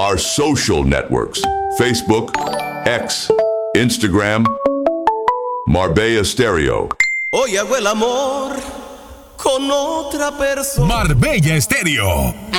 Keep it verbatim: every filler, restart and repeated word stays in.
our social networks: Facebook, X, Instagram, Marbella Stereo. Hoy hago el amor con otra persona. Marbella Estéreo.